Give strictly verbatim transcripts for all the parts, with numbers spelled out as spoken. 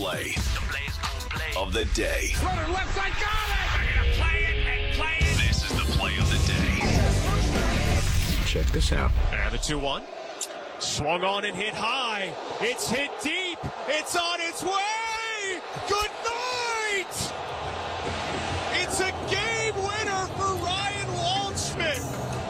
play, of the day. Runner left side, got it! They're going to play it and play it. This is the play of the day. Check this out. And the two one. Swung on and hit high. It's hit deep. It's on its way. Good night. It's a game winner for Ryan Waldschmidt.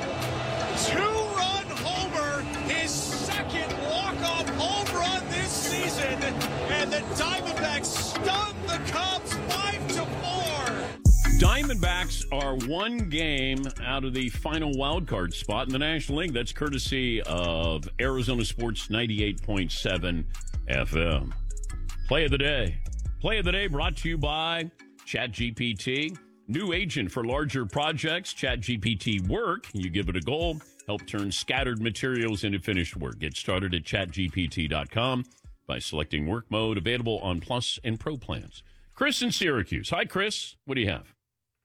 Two-run homer, his second walk-off home run this season, and the Diamondbacks stun the Cubs five to four. Diamondbacks are one game out of the final wild card spot in the National League. That's courtesy of Arizona Sports ninety-eight point seven F M. Play of the day. Play of the day brought to you by ChatGPT. New agent for larger projects, ChatGPT Work. You give it a goal, help turn scattered materials into finished work. Get started at chat G P T dot com by selecting work mode, available on Plus and Pro plans. Chris in Syracuse. Hi, Chris. What do you have?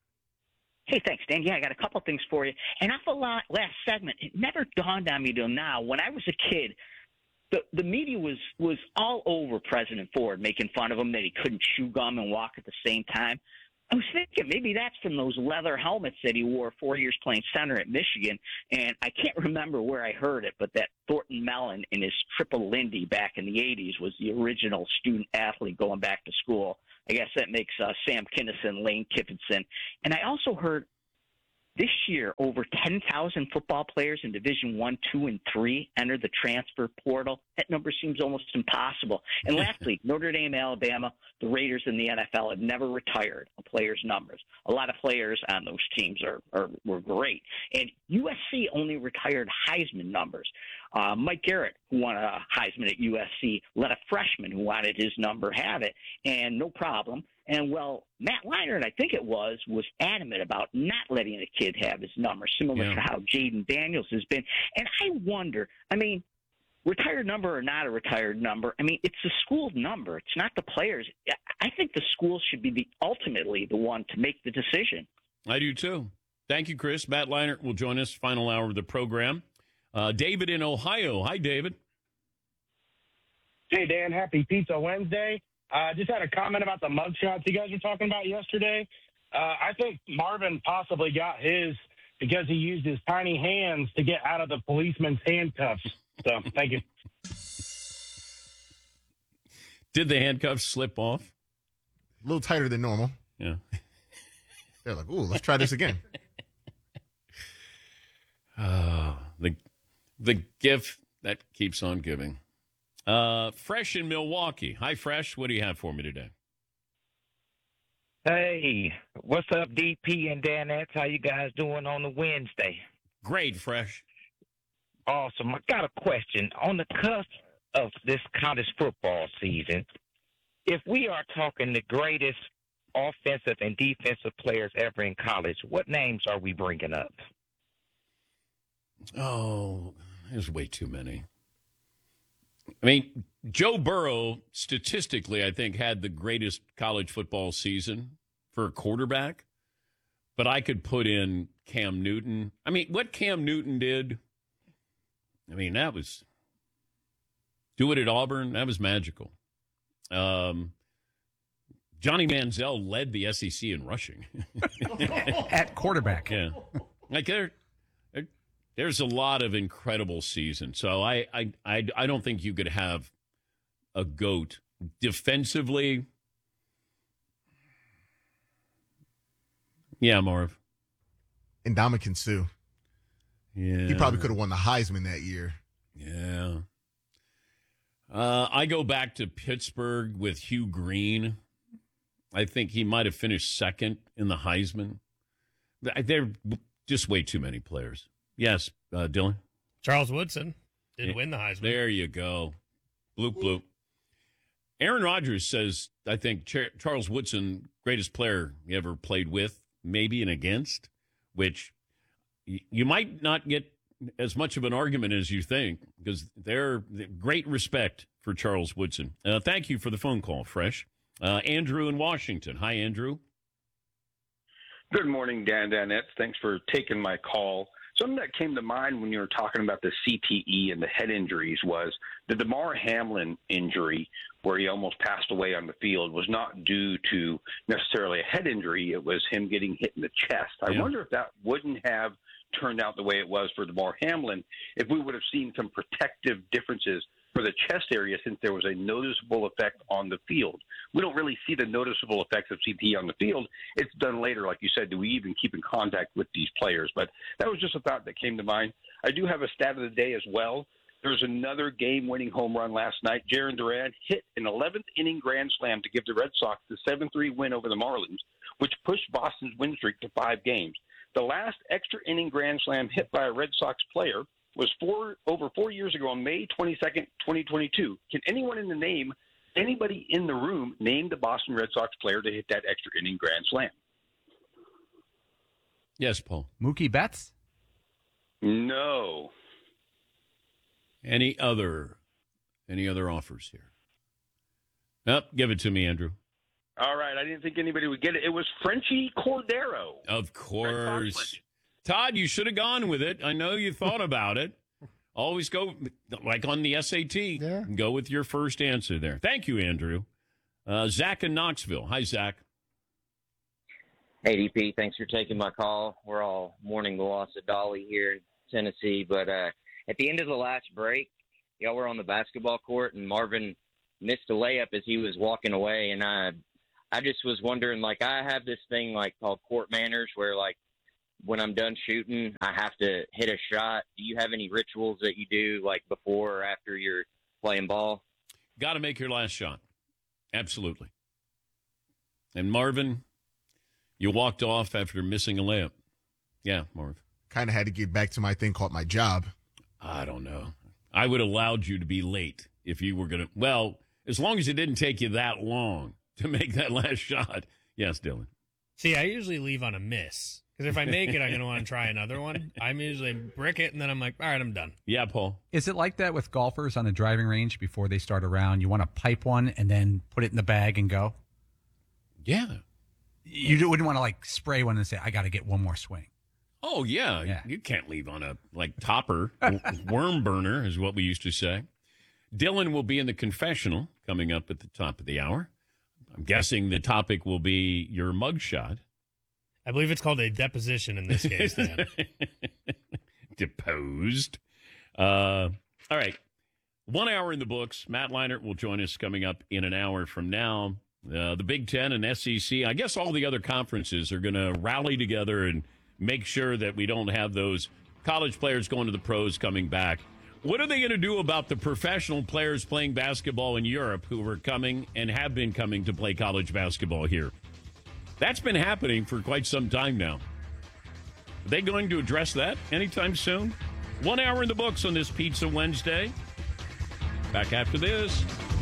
Hey, thanks, Dan. Yeah, I got a couple things for you. And off the la- last segment, it never dawned on me till now. When I was a kid, the the media was was all over President Ford, making fun of him that he couldn't chew gum and walk at the same time. I was thinking maybe that's from those leather helmets that he wore four years playing center at Michigan. And I can't remember where I heard it, but that Thornton Mellon in his triple Lindy back in the eighties was the original student athlete going back to school. I guess that makes uh, Sam Kinison, Lane Kiffin. And I also heard this year over ten thousand football players in Division One, Two, and Three entered the transfer portal. That number seems almost impossible. And lastly, Notre Dame, Alabama, the Raiders in the N F L have never retired a player's numbers. A lot of players on those teams are, are were great. And U S C only retired Heisman numbers. Uh, Mike Garrett, who won a Heisman at U S C, let a freshman who wanted his number have it, and no problem. And, well, Matt Leinart, I think it was, was adamant about not letting the kid have his number, similar Yeah. to how Jaden Daniels has been. And I wonder, I mean, retired number or not a retired number, I mean, it's the school's number. It's not the players. I think the school should be the ultimately the one to make the decision. I do, too. Thank you, Chris. Matt Leinart will join us final hour of the program. Uh, David in Ohio. Hi, David. Hey, Dan. Happy Pizza Wednesday. I uh, just had a comment about the mugshots you guys were talking about yesterday. Uh, I think Marvin possibly got his because he used his tiny hands to get out of the policeman's handcuffs. So, thank you. Did the handcuffs slip off? A little tighter than normal. Yeah. They're like, ooh, let's try this again. Oh, the the gift that keeps on giving. Uh, Fresh in Milwaukee. Hi, Fresh. What do you have for me today? Hey, what's up, D P and Danettes? How you guys doing on the Wednesday? Great, Fresh. Awesome. I got a question. On the cusp of this college football season, if we are talking the greatest offensive and defensive players ever in college, what names are we bringing up? Oh, there's way too many. I mean, Joe Burrow, statistically, I think, had the greatest college football season for a quarterback. But I could put in Cam Newton. I mean, what Cam Newton did, I mean, that was, do it at Auburn, that was magical. Um, Johnny Manziel led the S E C in rushing. At quarterback. Yeah. Like, there, there, there's a lot of incredible seasons. So I, I, I, I don't think you could have a GOAT. Defensively, yeah, Marv. Ndamukong Suh. Yeah. He probably could have won the Heisman that year. Yeah. Uh, I go back to Pittsburgh with Hugh Green. I think he might have finished second in the Heisman. They're just way too many players. Yes, uh, Dylan? Charles Woodson did Yeah. win the Heisman. There you go. Bloop, bloop. Aaron Rodgers says, I think Char- Charles Woodson, greatest player he ever played with, maybe and against, which y- you might not get as much of an argument as you think, because they're great respect for Charles Woodson. Uh, thank you for the phone call, Fresh. Uh, Andrew in Washington. Hi, Andrew. Good morning, Dan Danettes. Thanks for taking my call. Something that came to mind when you were talking about the C T E and the head injuries was the DeMar Hamlin injury where he almost passed away on the field was not due to necessarily a head injury. It was him getting hit in the chest. I Yeah. wonder if that wouldn't have turned out the way it was for DeMar Hamlin if we would have seen some protective differences for the chest area since there was a noticeable effect on the field. We don't really see the noticeable effects of C T E on the field. It's done later, like you said. Do we even keep in contact with these players? But that was just a thought that came to mind. I do have a stat of the day as well. There was another game-winning home run last night. Jarren Duran hit an eleventh inning grand slam to give the Red Sox the seven three win over the Marlins, which pushed Boston's win streak to five games. The last extra inning grand slam hit by a Red Sox player was four over four years ago on May twenty-second, twenty twenty-two. Can anyone in the name, anybody in the room, name the Boston Red Sox player to hit that extra inning grand slam? Yes, Paul. Mookie Betts? No. Any other any other offers here? Nope, give it to me, Andrew. All right, I didn't think anybody would get it. It was Frenchie Cordero. Of course. Todd, you should have gone with it. I know you thought about it. Always go, like on the S A T, Yeah. go with your first answer there. Thank you, Andrew. Uh, Zach in Knoxville. Hi, Zach. Hey, D P, thanks for taking my call. We're all mourning the loss of Dolly here in Tennessee. But uh, at the end of the last break, y'all were on the basketball court, and Marvin missed a layup as he was walking away. And I, I just was wondering, like, I have this thing, like, called court manners where, like, when I'm done shooting, I have to hit a shot. Do you have any rituals that you do, like, before or after you're playing ball? Got to make your last shot. Absolutely. And Marvin, you walked off after missing a layup. Yeah, Marv. Kind of had to get back to my thing called my job. I don't know. I would have allowed you to be late if you were going to. Well, as long as it didn't take you that long to make that last shot. Yes, Dylan. See, I usually leave on a miss. Because if I make it, I'm going to want to try another one. I'm usually brick it, and then I'm like, all right, I'm done. Yeah, Paul. Is it like that with golfers on the driving range before they start a round? You want to pipe one and then put it in the bag and go? Yeah. You wouldn't want to, like, spray one and say, I got to get one more swing. Oh, yeah. Yeah. You can't leave on a, like, topper. Worm burner is what we used to say. Dylan will be in the confessional coming up at the top of the hour. I'm guessing the topic will be your mugshot. I believe it's called a deposition in this case, Dan. Deposed. Uh, all right. One hour in the books. Matt Leinart will join us coming up in an hour from now. Uh, the Big Ten and S E C, I guess all the other conferences are going to rally together and make sure that we don't have those college players going to the pros coming back. What are they going to do about the professional players playing basketball in Europe who are coming and have been coming to play college basketball here? That's been happening for quite some time now. Are they going to address that anytime soon? One hour in the books on this Pizza Wednesday. Back after this.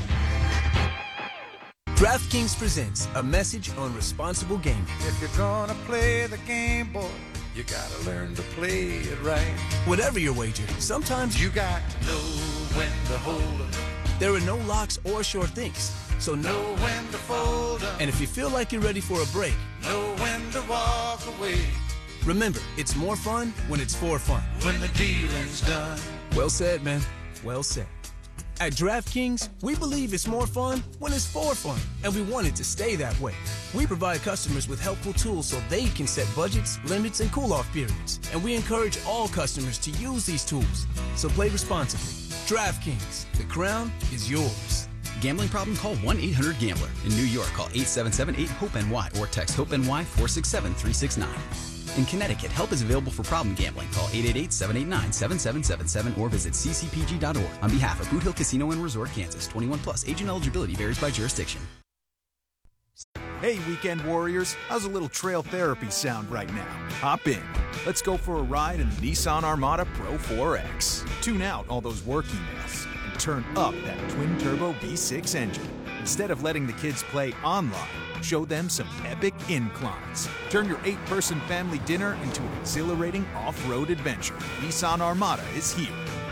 DraftKings presents a message on responsible gaming. If you're gonna play the game, boy, you gotta learn to play it right. Whatever your wager, sometimes you got to know when to hold 'em. There are no locks or sure things, so know when to fold 'em. And if you feel like you're ready for a break, Know when to walk away. Remember, it's more fun when it's for fun. When the dealing's done. Well said, man. Well said. At DraftKings, we believe it's more fun when it's for fun, and we want it to stay that way. We provide customers with helpful tools so they can set budgets, limits, and cool-off periods, and we encourage all customers to use these tools. So play responsibly. DraftKings, the crown is yours. Gambling problem? Call one eight hundred gambler. In New York, call eight seven seven eight hope N Y or text HOPE-NY four six seven three six nine. In Connecticut, help is available for problem gambling. Call eight eight eight seven eight nine seven seven seven seven or visit c c p g dot org. On behalf of Boot Hill Casino and Resort, Kansas, twenty-one plus. Agent eligibility varies by jurisdiction. Hey, weekend warriors, how's a little trail therapy sound right now? Hop in. Let's go for a ride in the Nissan Armada Pro four X. Tune out all those work emails and turn up that twin-turbo V six engine. Instead of letting the kids play online, show them some epic inclines. Turn your eight-person family dinner into an exhilarating off-road adventure. Nissan Armada is here.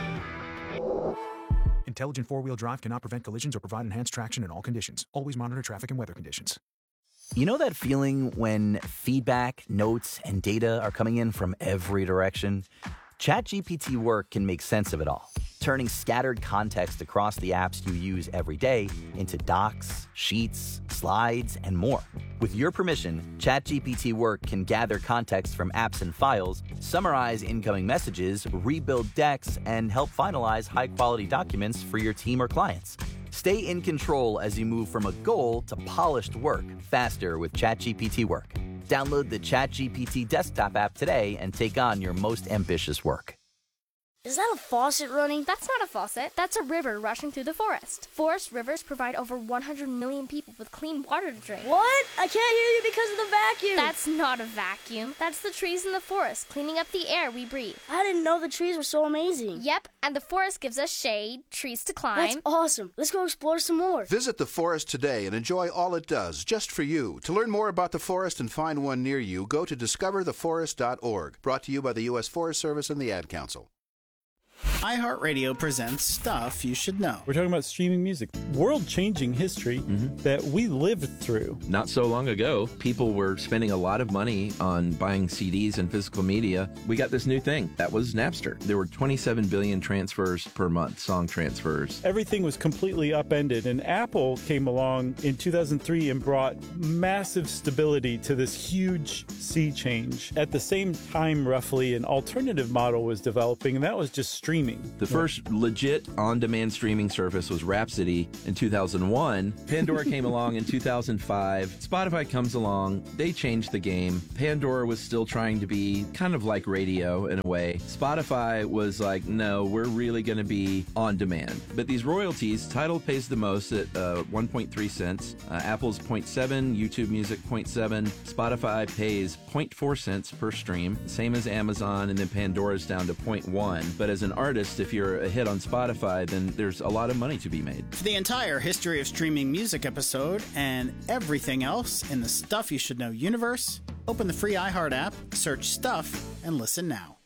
Intelligent four-wheel drive cannot prevent collisions or provide enhanced traction in all conditions. Always monitor traffic and weather conditions. You know that feeling when feedback, notes, and data are coming in from every direction? ChatGPT Work can make sense of it all. turning scattered context across the apps you use every day into docs, sheets, slides, and more. With your permission, ChatGPT Work can gather context from apps and files, summarize incoming messages, rebuild decks, and help finalize high-quality documents for your team or clients. Stay in control as you move from a goal to polished work faster with ChatGPT Work. Download the ChatGPT desktop app today and take on your most ambitious work. Is that a faucet running? That's not a faucet. That's a river rushing through the forest. Forest rivers provide over one hundred million people with clean water to drink. What? I can't hear you because of the vacuum. That's not a vacuum. That's the trees in the forest cleaning up the air we breathe. I didn't know the trees were so amazing. Yep, and the forest gives us shade, trees to climb. That's awesome. Let's go explore some more. Visit the forest today and enjoy all it does, just for you. To learn more about the forest and find one near you, go to discover the forest dot org. Brought to you by the U S Forest Service and the Ad Council. iHeartRadio presents Stuff You Should Know. We're talking about streaming music, world-changing history mm-hmm. that we lived through. Not so long ago, people were spending a lot of money on buying C Ds and physical media. We got this new thing. That was Napster. There were twenty-seven billion transfers per month, song transfers. Everything was completely upended, and Apple came along in two thousand three and brought massive stability to this huge sea change. At the same time, roughly, an alternative model was developing, and that was just streaming. The first legit on-demand streaming service was Rhapsody in two thousand one. Pandora came along in two thousand five. Spotify comes along. They changed the game. Pandora was still trying to be kind of like radio in a way. Spotify was like, no, we're really going to be on demand. But these royalties, Tidal pays the most at uh, one point three cents. Uh, Apple's zero point seven, YouTube Music zero point seven. Spotify pays zero point four cents per stream, same as Amazon, and then Pandora's down to zero point one. But as an artist, if you're a hit on Spotify, then there's a lot of money to be made. For the entire history of streaming music episode and everything else in the Stuff You Should Know universe, open the free iHeart app, search Stuff, and listen now.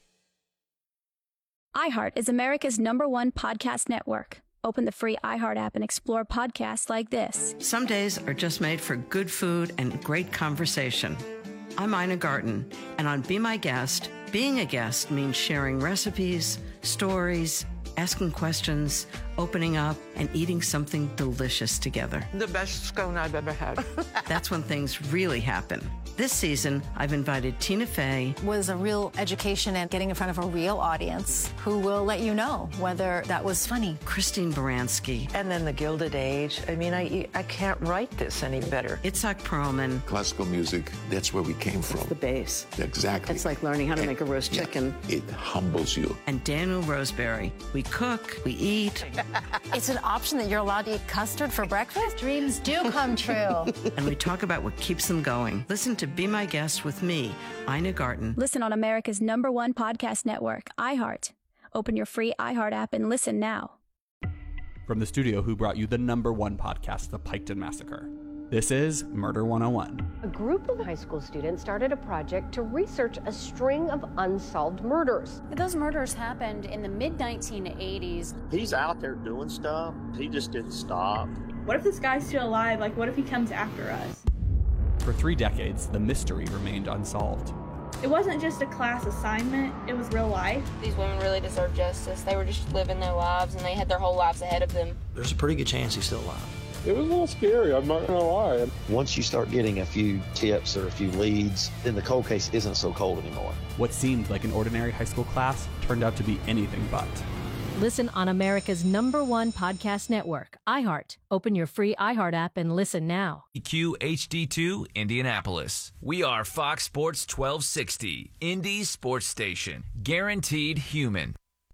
iHeart is America's number one podcast network. Open the free iHeart app and explore podcasts like this. Some days are just made for good food and great conversation. I'm Ina Garten, and on Be My Guest, being a guest means sharing recipes, stories, asking questions, opening up, and eating something delicious together. The best scone I've ever had. That's when things really happen. This season, I've invited Tina Fey. Was a real education and getting in front of a real audience who will let you know whether that was funny. Christine Baranski. And then the Gilded Age. I mean, I I can't write this any better. Itzhak Perlman. Classical music, that's where we came from. It's the base. Exactly. It's like learning how to and, make a roast yeah, chicken. It humbles you. And Daniel Roseberry. We cook, we eat. It's an option that you're allowed to eat custard for breakfast? Dreams do come true. And we talk about what keeps them going. Listen to Be My Guest with me, Ina Garten. Listen on America's number one podcast network, iHeart. Open your free iHeart app and listen now. From the studio who brought you the number one podcast, The Piketon Massacre, this is Murder one oh one. A group of high school students started a project to research a string of unsolved murders. Those murders happened in the mid nineteen eighties. He's out there doing stuff. He just didn't stop. What if this guy's still alive? Like, what if he comes after us? For three decades, the mystery remained unsolved. It wasn't just a class assignment, it was real life. These women really deserve justice. They were just living their lives, and they had their whole lives ahead of them. There's a pretty good chance he's still alive. It was a little scary, I'm not gonna lie. Once you start getting a few tips or a few leads, then the cold case isn't so cold anymore. What seemed like an ordinary high school class turned out to be anything but. Listen on America's number one podcast network, iHeart. Open your free iHeart app and listen now. Q H D two, Indianapolis. We are Fox Sports twelve sixty, Indy's sports station. Guaranteed human.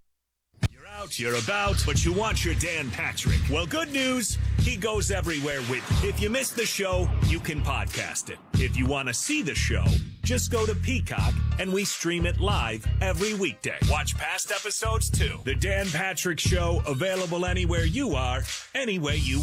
You're out, you're about, but you want your Dan Patrick. Well, good news, he goes everywhere with you. If you missed the show, you can podcast it. If you want to see the show, just go to Peacock, and we stream it live every weekday. Watch past episodes, too. The Dan Patrick Show, available anywhere you are, any way you